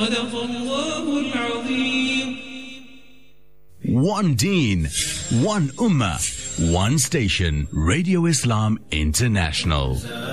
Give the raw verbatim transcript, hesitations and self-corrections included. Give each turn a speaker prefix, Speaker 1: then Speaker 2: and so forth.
Speaker 1: صدق الله العظيم.
Speaker 2: One Deen, One Ummah, One Station, Radio Islam International.